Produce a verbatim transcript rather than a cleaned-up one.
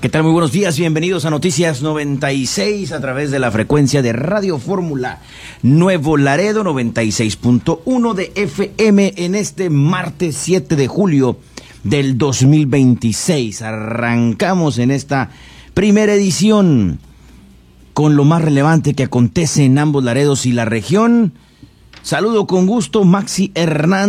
¿Qué tal? Muy buenos días, bienvenidos a Noticias noventa y seis a través de la frecuencia de Radio Fórmula Nuevo Laredo noventa y seis punto uno de F M en este martes siete de julio del dos mil veintiséis. Arrancamos en esta primera edición con lo más relevante que acontece en ambos Laredos y la región. Saludo con gusto, Maxi Hernández.